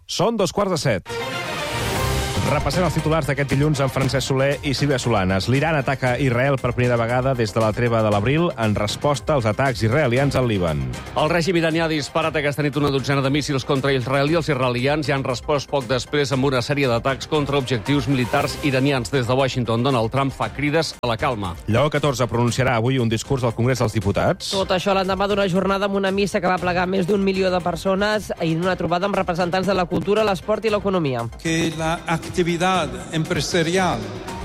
Són 2:15. Repassem els titulars d'aquest dilluns amb Francesc Soler i Sílvia Solanes. L'Iran ataca Israel per primera vegada des de la treva de l'abril en resposta als atacs israelians al Líban. El règim iranià ha disparat aquesta nit una dotzena de míssils contra Israel i els israelians ja han respost poc després amb una sèrie d'atacs contra objectius militars iranians. Des de Washington, Donald Trump fa crides a la calma. Lleó XIV pronunciarà avui un discurs al Congrés dels Diputats. Tot això l'endemà d'una jornada amb una missa que va plegar més d'1 milió de persones i d'una trobada amb representants de la cultura, l'esport i l'economia. Que la actividad empresarial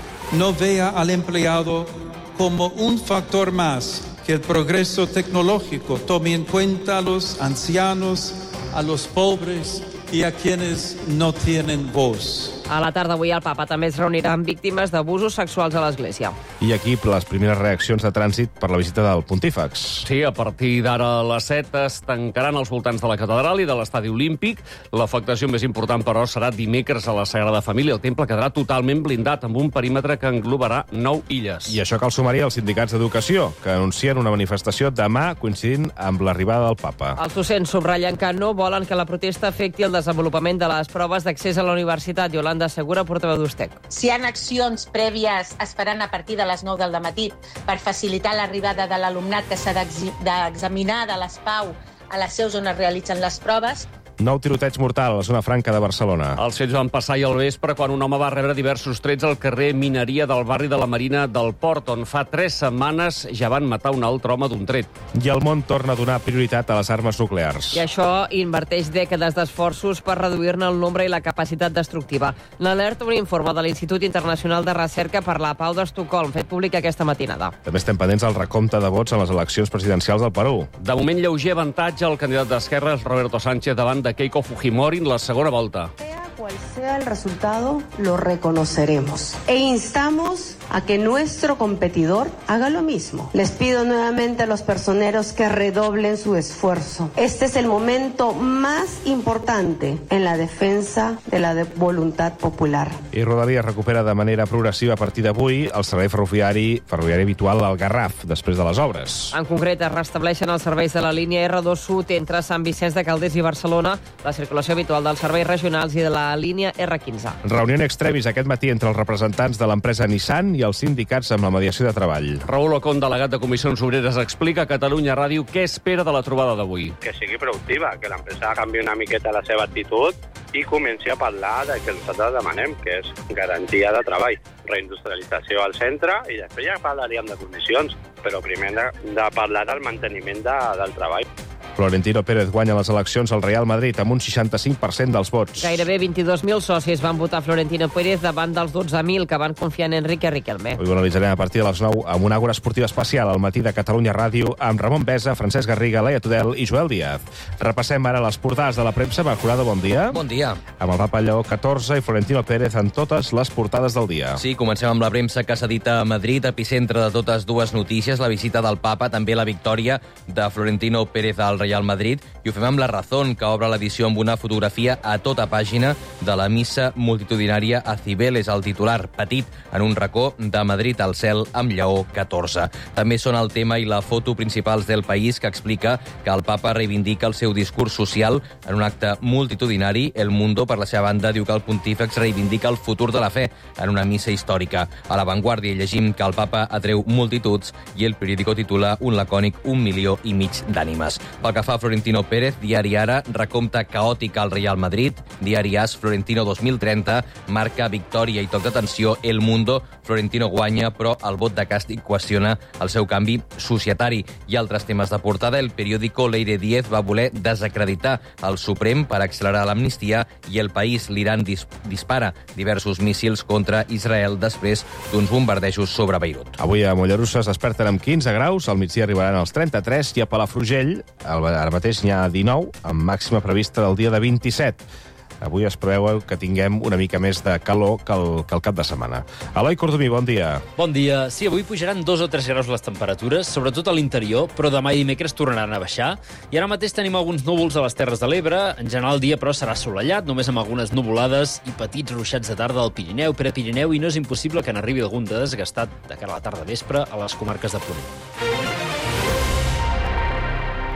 no vea al empleado como un factor más, que el progreso tecnológico tome en cuenta a los ancianos, a los pobres y a quienes no tienen voz. A la tarda avui el papa també es reunirà amb víctimes d'abusos sexuals a l'Església. I aquí les primeres reaccions de trànsit per la visita del Pontífex. Sí, a partir d'ara a les 7 es tancaran els voltants de la catedral i de l'estadi olímpic. L'afectació més important, però, serà dimecres a la Sagrada Família. El temple quedarà totalment blindat amb un perímetre que englobarà 9 illes. I això cal sumar-hi els sindicats d'educació, que anuncien una manifestació demà coincidint amb l'arribada del papa. Els docents subratllen que no volen que la protesta afecti el desenvolupament de les proves d'accés a la universitat. Yolanda Segura, portaveu d'Ustec. Si hi ha accions prèvies esperant a partir de les 9 del matí per facilitar l'arribada de l'alumnat que s'ha d'examinar de les PAU a les seus on es realitzen les proves. Nou tiroteig mortal a la zona franca de Barcelona. Els fets van passar ahir al vespre quan un home va rebre diversos trets al carrer Mineria del barri de la Marina del Port, on fa 3 setmanes ja van matar un altre home d'un tret. I el món torna a donar prioritat a les armes nuclears. I això inverteix dècades d'esforços per reduir-ne el nombre i la capacitat destructiva. N'alerta un informe de l'Institut Internacional de Recerca per la Pau d'Estocolm, fet públic aquesta matinada. També estem pendents del recompte de vots en les eleccions presidencials del Perú. De moment, lleuger avantatge al candidat d'Esquerres, Roberto Sánchez, davant de Keiko Fujimori en la segona volta. Sea cual sea el resultado, lo reconoceremos. E instamos a que nuestro competidor haga lo mismo. Les pido nuevamente a los personeros que redoblen su esfuerzo. Este es el momento más importante en la defensa de la voluntad popular. I Rodalies recupera de manera progressiva a partir d'avui el servei ferroviari habitual al Garraf, després de les obres. En concret, es restableixen els serveis de la línia R2 Sud entre Sant Vicenç de Calders i Barcelona, la circulació habitual dels serveis regionals i de la línia R15. Reunió in extremis aquest matí entre els representants de l'empresa Nissan i els sindicats amb la mediació de treball. Raül Ocon, delegat de Comissions Obreres, explica a Catalunya Ràdio què espera de la trobada d'avui. Que sigui productiva, que l'empresa canvi una miqueta la seva actitud i comenci a parlar del que nosaltres demanem, que és garantia de treball, reindustrialització al centre, i després ja parlaríem de condicions, però primer de parlar del manteniment del treball. Florentino Pérez guanya les eleccions al Real Madrid amb un 65% dels vots. Gairebé 22.000 socis van votar Florentino Pérez davant dels 12.000 que van confiar en Enrique Riquelme. Avui ho analitzarem a partir de les 9 amb una àgora esportiva especial al matí de Catalunya Ràdio amb Ramon Besa, Francesc Garriga, Laia Tudel i Joel Díaz. Repassem ara les portades de la premsa. Jurado, bon dia. Bon dia. Amb el Papa Lleó XIV i Florentino Pérez en totes les portades del dia. Sí, comencem amb la premsa que s'ha dit a Madrid, epicentre de totes dues notícies, la visita del Papa, també la victòria de Florentino Pérez al Real Madrid, i ho fem amb La Razón, que obre l'edició amb una fotografia a tota pàgina de la missa multitudinària a Cibeles, el titular petit en un racó de Madrid al cel amb Lleó XIV. També són el tema i la foto principals del País, que explica que el Papa reivindica el seu discurs social en un acte multitudinari. El Mundo, per la seva banda, diu que el pontífex reivindica el futur de la fe en una missa històrica. A La Vanguardia llegim que el Papa atreu multituds i El Periódico titula un lacònic 1,5 milió d'ànimes. Pel que fa a Florentino Pérez, Diari Ara, recompte caòtic al Real Madrid. Diari As, Florentino 2030, marca victòria i toc d'atenció. El Mundo, Florentino guanya, però el vot de càstig qüestiona el seu canvi societari. I altres temes de portada, El Periódico, Leire Díez va voler desacreditar el Suprem per accelerar l'amnistia, i El País, l'Iran dispara diversos míssils contra Israel després d'uns bombardejos sobre Beirut. Avui a Mollerussa es desperten amb 15 graus, al migdia arribaran als 33, i a Palafrugell ara mateix n'hi ha 19, amb màxima prevista del dia de 27. Avui es preveu que tinguem una mica més de calor que el cap de setmana. Eloi Cordomí, bon dia. Bon dia. Sí, avui pujaran 2 o 3 graus les temperatures, sobretot a l'interior, però demà i dimecres tornaran a baixar. I ara mateix tenim alguns núvols a les Terres de l'Ebre. En general, el dia, però, serà assolellat, només amb algunes nuvolades i petits ruixats de tarda al Pirineu, Prepirineu, i no és impossible que n'arribi algun de desgastat de cara a la tarda vespre a les comarques de Ponent.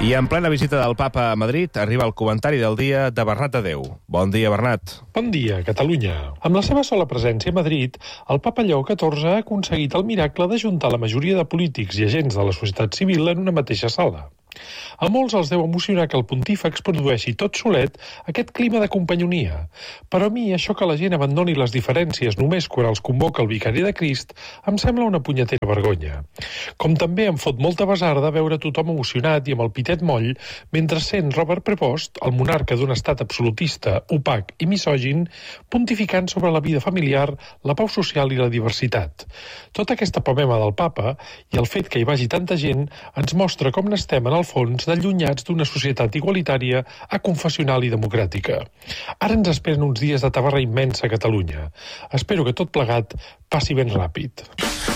I en plena visita del papa a Madrid arriba el comentari del dia de Bernat de Déu. Bon dia, Bernat. Bon dia, Catalunya. Amb la seva sola presència a Madrid, el papa Lleó XIV ha aconseguit el miracle d'ajuntar la majoria de polítics i agents de la societat civil en una mateixa sala. A molts els deu emocionar que el pontífex produeixi tot solet aquest clima de companyonia. Però a mi això que la gent abandoni les diferències només quan els convoca el vicari de Crist em sembla una punyetera vergonya. Com també em fot molta besarda veure tothom emocionat i amb el pitet moll mentre sent Robert Prevost, el monarca d'un estat absolutista, opac i misògin, pontificant sobre la vida familiar, la pau social i la diversitat. Tota aquesta pomema del papa i el fet que hi vagi tanta gent ens mostra com n'estem en el fons d'allunyats d'una societat igualitària, aconfessional i democràtica. Ara ens esperen uns dies de tabarra immensa a Catalunya. Espero que tot plegat passi ben ràpid.